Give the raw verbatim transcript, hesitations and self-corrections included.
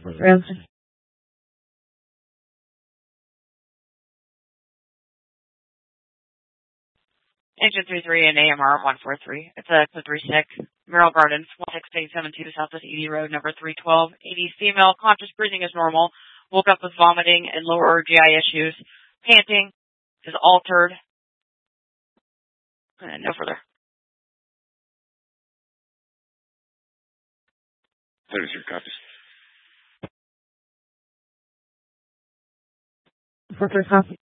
Ramsey. Engine three three and A M R one four three. It's a code three six. Merrill Gardens, one six eight seven two, Southwest Edie Road, number three twelve. Edie female, conscious breathing is normal. Woke up with vomiting and lower G I issues. Panting is altered. And no further. thirty-three copies. four three copy.